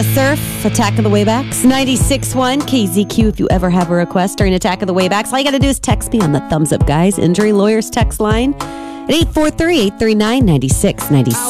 Surf, Attack of the Waybacks, 96.1 KZQ. If you ever have a request during Attack of the Waybacks, all you got to do is text me on the Thumbs Up Guys Injury Lawyers text line at 843-839-9696.